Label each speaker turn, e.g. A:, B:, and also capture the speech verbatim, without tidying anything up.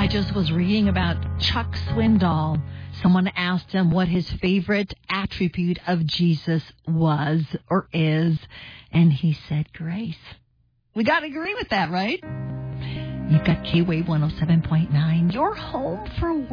A: I just was reading about Chuck Swindoll. Someone asked him what his favorite attribute of Jesus was or is, and he said grace. We got to agree with that, right? You've got K-Wave one oh seven point nine, your home for